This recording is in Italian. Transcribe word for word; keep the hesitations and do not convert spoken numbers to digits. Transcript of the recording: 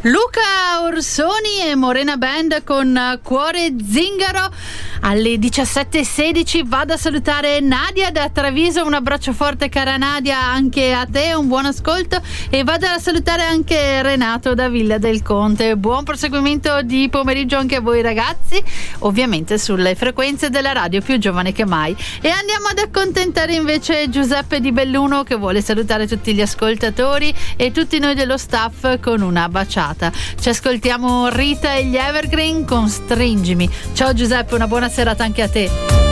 Luca Orsoni e Morena Band con Cuore Zingaro. Alle diciassette e sedici vado a salutare Nadia da Treviso. Un abbraccio forte, cara Nadia, anche a te, un buon ascolto. E vado a salutare anche Renato da Villa del Conte. Buon proseguimento di pomeriggio anche a voi ragazzi, ovviamente sulle frequenze della radio più giovane che mai. E andiamo ad accontentare invece Giuseppe di Belluno, che vuole salutare tutti gli ascoltatori e tutti noi dello staff con una baciata. Ci ascoltiamo Rita e gli Evergreen con Stringimi. Ciao Giuseppe, una buona serata anche a te.